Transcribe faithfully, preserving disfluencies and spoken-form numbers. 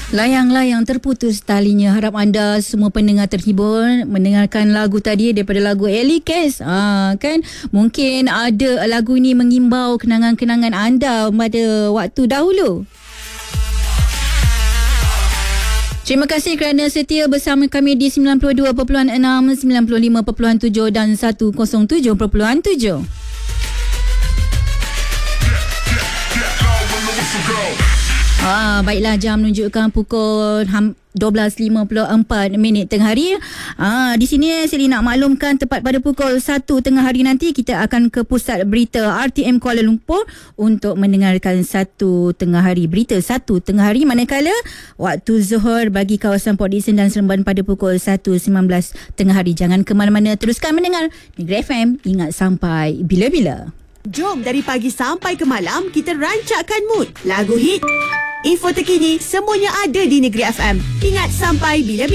Layang-layang terputus talinya. Harap anda semua pendengar terhibur mendengarkan lagu tadi daripada lagu Ellie Kes. Ah, kan? Mungkin ada lagu ni mengimbau kenangan-kenangan anda pada waktu dahulu. Terima kasih kerana setia bersama kami di sembilan puluh dua perpuluhan enam, sembilan puluh lima perpuluhan tujuh dan seratus tujuh perpuluhan tujuh. Ah, baiklah, jam menunjukkan pukul dua belas lima puluh empat minit tengah hari. Ah, di sini saya nak maklumkan tepat pada pukul satu tengah hari nanti kita akan ke pusat berita R T M Kuala Lumpur untuk mendengarkan satu tengah hari, berita satu tengah hari, manakala waktu zuhur bagi kawasan Port Dickson dan Seremban pada pukul satu sembilan belas tengah hari. Jangan ke mana-mana, teruskan mendengar Negeri F M. Ingat sampai bila-bila. Jom dari pagi sampai ke malam kita rancakkan mood. Lagu hit, info terkini, semuanya ada di Negeri F M. Ingat sampai bila-bila.